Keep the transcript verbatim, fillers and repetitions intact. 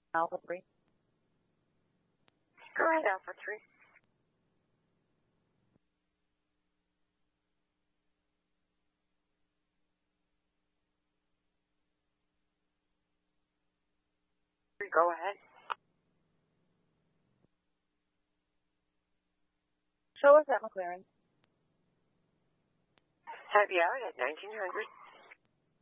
Alpha three. Go ahead, Alpha three. Go ahead. Show us at McLaren. Have you out at nineteen hundred.